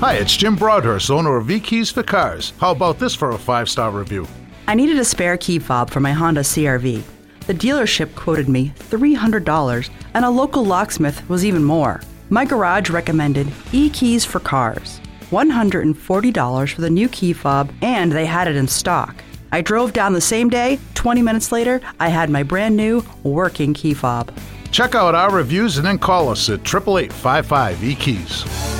Hi, it's Jim Broadhurst, owner of E-Keys for Cars. How about this for a 5-star review? I needed a spare key fob for my Honda CR-V. The dealership quoted me $300, and a local locksmith was even more. My garage recommended E-Keys for Cars. $140 for the new key fob, and they had it in stock. I drove down the same day. 20 minutes later, I had my brand new working key fob. Check out our reviews and then call us at 888-55-EKEYS.